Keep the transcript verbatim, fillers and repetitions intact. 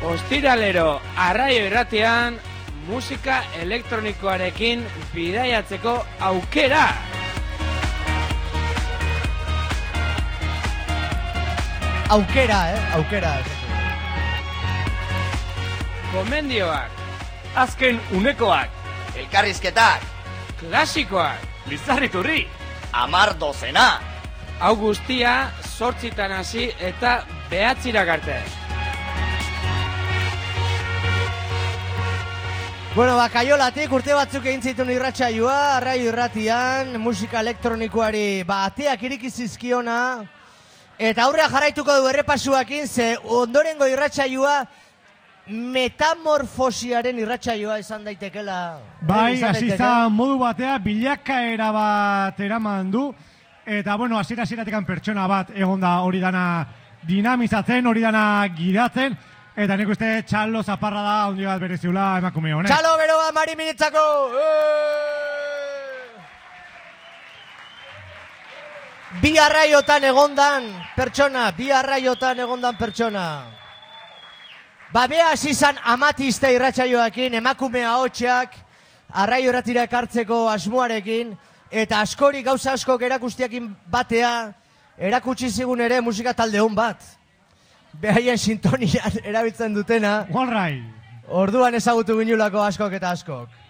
Ostiralero Arraio Irratian musika elektronikoarekin bidaiatzeko aukera. Aukera, eh? Aukera. Gomendioak, azken unekoak, elkarrizketak, klasikoak, Lizarriturri, amar dozena. Hau guztia zortzitan hasi eta behatzirak arte. Bueno, bakaiolatik urte batzuk egin zituen irratsaioa, Arraio Irratian, musika elektronikoari bateak irikizizkiona, eta aurrea jarraituko du errepasuakin, ze ondorengo irratsaioa metamorfosiaren irratsaioa izan daitekela. Bai, hasi izan modu batea, bilakaera bat eraman du, eta bueno, hasiera hasieratik pertsona bat egon da hori dana dinamizatzen, hori dana giratzen, eta nik uste Txalo Zaparra da ondi bat bereziula emakume honek. Txalo beroa Mari Minitzako! Bi arraiotan egondan pertsona, bi arraiotan egondan pertsona. Ba, bea hasi izan amatista irratsaioakin, emakume ahotsak, Arraio Irratira ekartzeko asmoarekin, eta askori gauza askok erakustiakin batea, erakutsi zigun ere musika talde hon bat. Behaien sintonian erabiltzen dutena. All right. Orduan ezagutu ginulako askok eta askok.